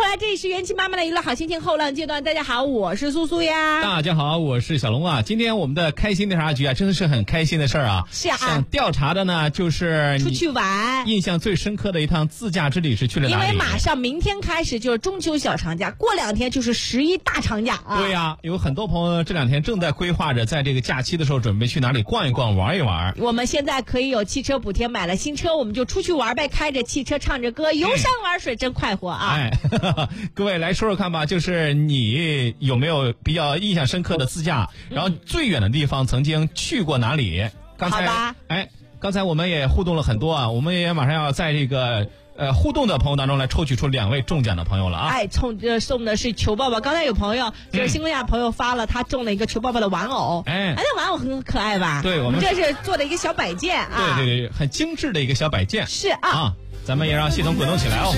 来，这里是元气妈妈的娱乐好心情后浪阶段。大家好，我是苏苏呀。 大家好，我是小龙啊。今天我们的开心调查局啊，真的是很开心的事儿啊。 是啊， 想调查的呢，就是出去玩。 印象最深刻的一趟自驾之旅是去了哪里？ 因为马上明天开始就是中秋小长假，过2天就是11大长假啊。 对呀，有很多朋友这2天正在规划着，在这个假期的时候准备去哪里逛一逛、玩一玩。 我们现在可以有汽车补贴，买了新车我们就出去玩呗，开着汽车唱着歌，游山玩水，真快活啊！ 哎，各位来说说看吧，就是你有没有比较印象深刻的自驾，然后最远的地方曾经去过哪里？刚才好吧， 刚才我们也互动了很多啊，我们也马上要在这个互动的朋友当中来抽取出2位中奖的朋友了啊！ 送的是球抱抱。刚才有朋友就是新东亚朋友发了，他中了一个球抱抱的玩偶。那玩偶很可爱吧？ 对，我们这是做的一个小摆件啊。 对，很精致的一个小摆件。 是啊， 咱们也让系统滚动起来哦。